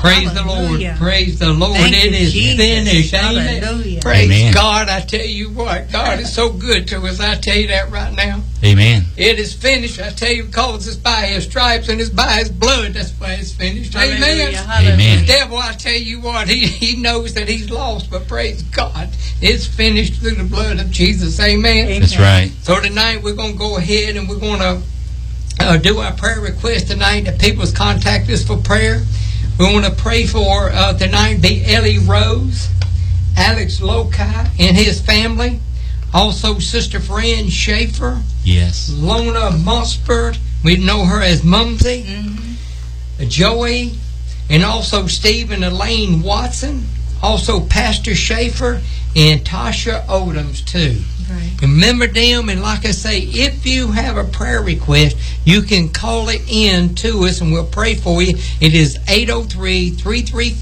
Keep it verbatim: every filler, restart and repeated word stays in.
Praise the Lord. Praise the Lord. Thank it you, is Jesus. finished. Hallelujah. Ain't it? Praise Amen. God. I tell you what, God is so good to us. I tell you that right now. Amen. It is finished. I tell you, because it's by His stripes and it's by His blood. That's why it's finished. Hallelujah. Amen. Hallelujah. Amen. The devil, I tell you what, he, he knows that he's lost, but praise God, it's finished through the blood of Jesus. Amen. Amen. That's right. So tonight we're going to go ahead and we're going to uh, do our prayer request tonight. That people's contact us for prayer. We want to pray for uh, tonight be Ellie Rose, Alex Lokai and his family. Also Sister Fran Schaefer, Yes. Lona Mossford, we know her as Mumsy, Mm-hmm. Joey, and also Steve and Elaine Watson. Also Pastor Schaefer and Tasha Odoms too. Right. Remember them, and like I say, if you have a prayer request, you can call it in to us and we'll pray for you. It is eight oh three, three three four